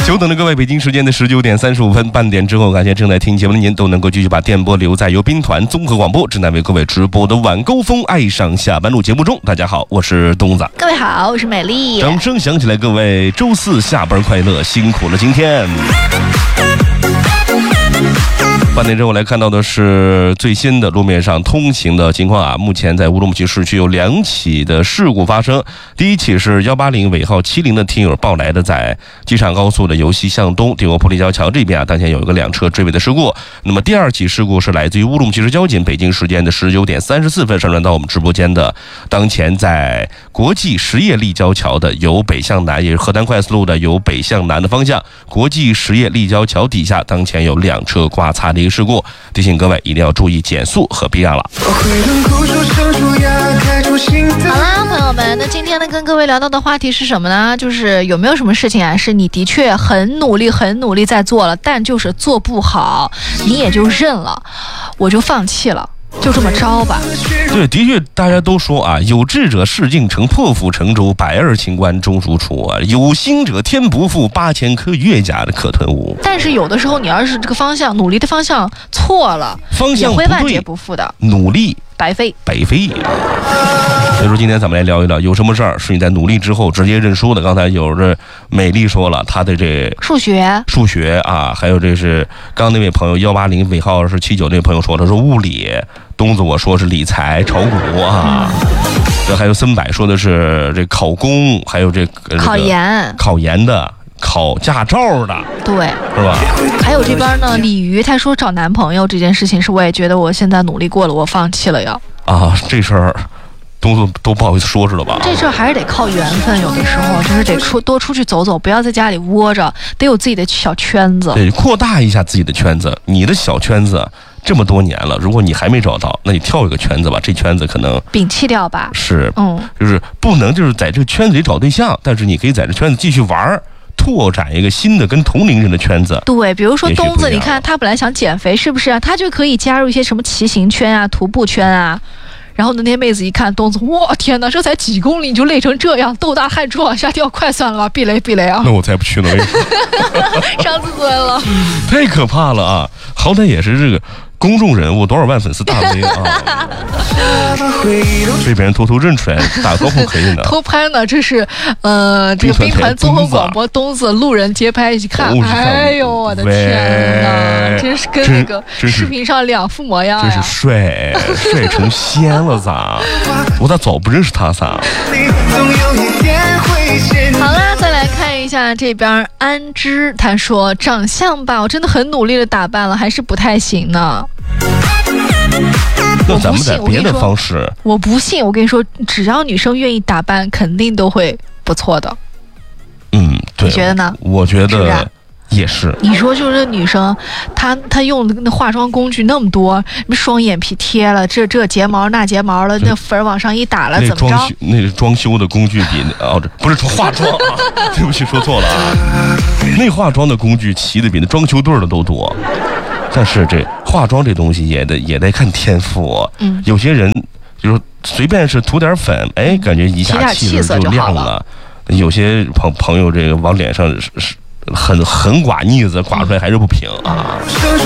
久等了各位，北京时间的19点35分，半点之后，感谢正在听节目的您都能够继续把电波留在由兵团综合广播正在为各位直播的晚高峰爱上下班路节目中。大家好，我是东子。 各位好，我是美丽。 掌声响起来，各位周四下班快乐，辛苦了今天。半点之后来看到的是最新的路面上通行的情况啊。目前在乌鲁木齐市区有2起的事故发生。第一起是180尾号70的听友报来的，在机场高速的由西向东定国坡立交桥这边啊，当前有一个2车追尾的事故。那么第2起事故是来自于乌鲁木齐市交警，北京时间的19点34分上传到我们直播间的，当前在国际实业立交桥的由北向南，也是河南快速路的由北向南的方向，国际实业立交桥底下当前有2车刮擦的一个事故，提醒各位一定要注意减速和避让了。 好啦，朋友们，那今天呢跟各位聊到的话题是什么呢？就是有没有什么事情啊，是你的确很努力在做了，但就是做不好，你也就认了，我就放弃了，就这么着吧。 对，的确大家都说啊，有志者事竟成，破釜沉舟，百二秦关终属楚啊，有心者天不负，8000颗越甲的可吞吴。 但是有的时候你要是这个方向努力的方向错了， 方向也会万劫不复的， 努力白费。 所以说今天咱们来聊一聊，有什么事儿是你在努力之后直接认输的。刚才有着美丽说了她的这数学啊，还有这是刚那位朋友180尾号是79那位朋友说，他说物理，东子我说是理财炒股啊，这还有森柏说的是这考公，还有这考研的，考驾照的，对，是吧？ 还有这边呢，鲤鱼他说找男朋友这件事情是，我也觉得我现在努力过了，我放弃了要啊，这事儿东子都不好意思说，知道吧？ 这事儿还是得靠缘分，有的时候就是得多出去走走，不要在家里窝着，得有自己的小圈子， 对，扩大一下自己的圈子。你的小圈子这么多年了，如果你还没找到，那你跳一个圈子吧，这圈子可能摒弃掉吧。 是，就是不能就是在这个圈子里找对象，但是你可以在这圈子继续玩，拓展一个新的跟同龄人的圈子。对， 比如说东子，你看他本来想减肥，是不是啊？他就可以加入一些什么骑行圈啊、徒步圈啊。然后那天妹子一看东子，哇天哪，这才几公里你就累成这样，豆大汗珠往下掉，快算了吧，避雷啊！ 那我才不去呢， 上自尊了， 太可怕了啊！好歹也是这个公众人物，多少万粉丝大 V 啊，被别人偷认出来打招呼可以呢。 偷拍呢，这是这个兵团综合广播东子路人街拍一起看，哎呦我的天哪，真是跟那个视频上2副模样呀！ 真是帅成仙了咋？我咋早不认识他仨？ 好啦，再来看一下这边安之，他说长相吧，我真的很努力的打扮了，还是不太行呢。 那咱们在别的方式， 我不信，我跟你说，只要女生愿意打扮，肯定都会不错的。对，你觉得呢？ 我觉得也是。 你说就是女生，她用的那化妆工具那么多，什么双眼皮贴了，这睫毛那睫毛了，那粉往上一打了，怎么着？ 那装修的工具比不是化妆啊，对不起，说错了啊。那化妆的工具骑的比那装修队的都多。但是这化妆这东西也得看天赋，有些人就是随便是涂点粉，哎，感觉一下气色就亮了。有些朋友这个往脸上是很刮腻子，刮出来还是不平啊。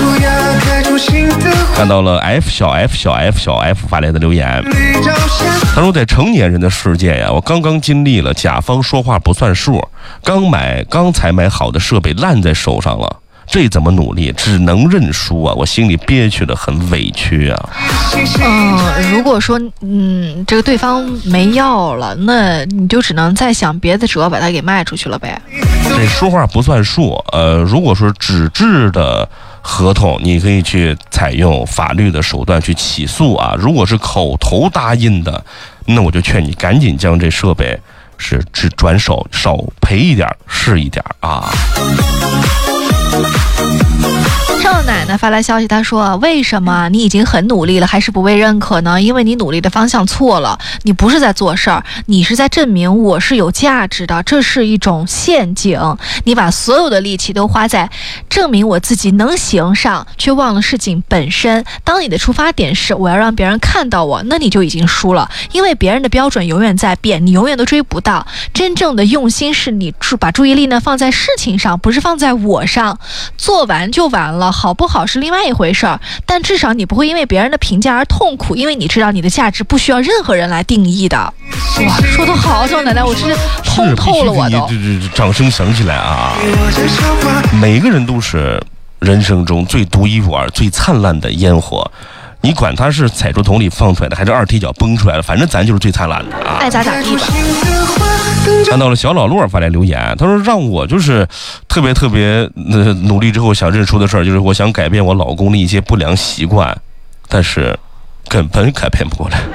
看到了 F 小 F 发来的留言，他说在成年人的世界呀，我刚刚经历了甲方说话不算数，刚才买好的设备烂在手上了。这怎么努力，只能认输啊！我心里憋屈的很委屈啊。 如果说这个对方没要了，那你就只能再想别的辙把它给卖出去了呗。 这说话不算数，如果说纸质的合同，你可以去采用法律的手段去起诉啊。如果是口头答应的，那我就劝你赶紧将这设备只转手，少赔一点是一点啊。 赵奶奶奶发来消息，她说为什么你已经很努力了还是不被认可呢？因为你努力的方向错了，你不是在做事儿，你是在证明我是有价值的，这是一种陷阱。你把所有的力气都花在证明我自己能行上，却忘了事情本身。当你的出发点是我要让别人看到我，那你就已经输了，因为别人的标准永远在变，你永远都追不到。真正的用心是你把注意力呢放在事情上，不是放在我上。做完就完了，好不好是另外一回事儿，但至少你不会因为别人的评价而痛苦，因为你知道你的价值不需要任何人来定义的。哇，说得好，这奶奶，我真是通透了，我都。 掌声响起来啊！每个人都是人生中最独一无二、最灿烂的烟火。你管它是踩出桶里放出来的，还是二踢脚崩出来的，反正咱就是最灿烂的啊！ 爱咋咋地吧。 看到了小老洛发来留言，他说让我就是特别努力之后想认输的事儿，就是我想改变我老公的一些不良习惯，但是根本改变不过来。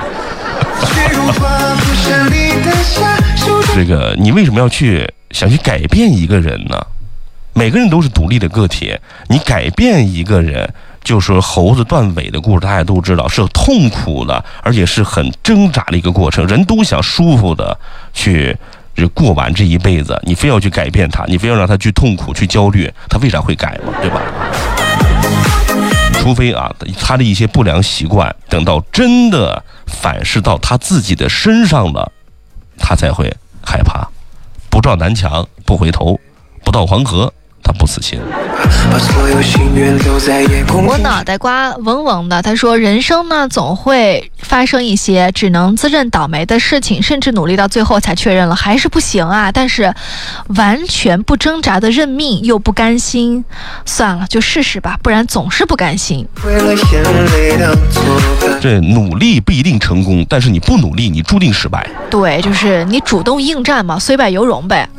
这个你为什么要想去改变一个人呢？每个人都是独立的个体，你改变一个人，就是猴子断尾的故事，大家都知道是痛苦的，而且是很挣扎的一个过程。人都想舒服的去过完这一辈子，你非要去改变他，你非要让他去痛苦、去焦虑，他为啥会改嘛？对吧？除非啊，他的一些不良习惯，等到真的反噬到他自己的身上了，他才会害怕。不撞南墙不回头，不到黄河他不死心。 我脑袋瓜嗡嗡的，他说人生呢总会发生一些只能自认倒霉的事情，甚至努力到最后才确认了还是不行啊，但是完全不挣扎的认命又不甘心，算了就试试吧，不然总是不甘心。 这努力不一定成功，但是你不努力你注定失败。 对，就是你主动应战嘛，虽败犹荣呗。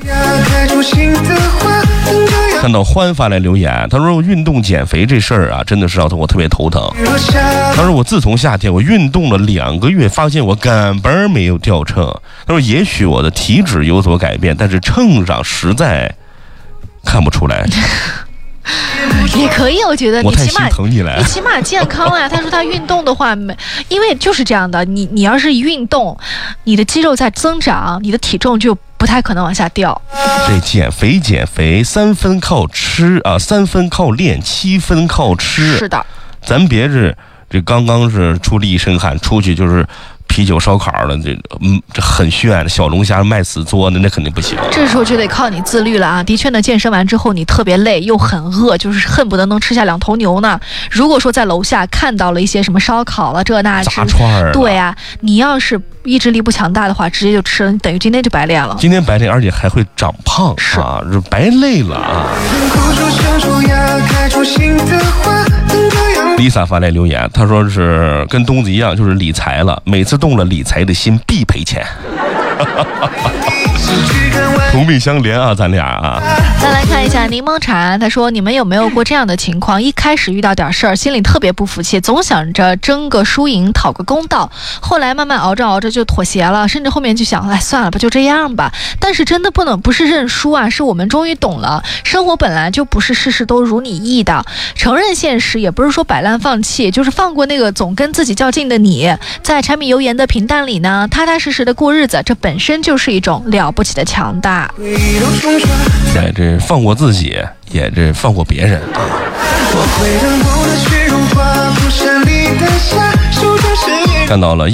看到欢发来留言，他说运动减肥这事儿啊，真的是让我特别头疼。他说我自从夏天我运动了2个月，发现我根本没有掉秤。他说也许我的体脂有所改变，但是秤上实在看不出来。 也可以，我觉得我太心疼你了， 你起码健康啊。他说他运动的话，因为就是这样的，你要是运动，你的肌肉在增长，你的体重就不太可能往下掉。 这减肥3分靠吃啊，3分靠练，7分靠吃。 是的， 咱别这刚刚是出了一身汗，出去就是啤酒烧烤的，这很炫的小龙虾卖死作的，那肯定不行。 这时候就得靠你自律了啊！的确呢，健身完之后你特别累又很饿，就是恨不得能吃下2头牛呢。如果说在楼下看到了一些什么烧烤了这那炸串儿， 对啊，你要是意志力不强大的话，直接就吃了，你等于今天就白练了。 今天白练，而且还会长胖， 是啊，这白累了啊。Lisa 发来留言，他说是跟东子一样，就是理财了，每次动了理财的心必赔钱。同病相怜啊，咱俩啊。 再来看一下柠檬茶，他说你们有没有过这样的情况，一开始遇到点事儿心里特别不服气，总想着争个输赢讨个公道，后来慢慢熬着就妥协了，甚至后面就想算了吧，就这样吧。但是真的不是认输啊，是我们终于懂了，生活本来就不是事事都如你意的，承认现实也不是说摆烂放弃，就是放过那个总跟自己较劲的你，在柴米油盐的平淡里呢，踏踏实实的过日子，这本身就是一种了不起的强大。 在这放过自己，也这放过别人啊。看到了。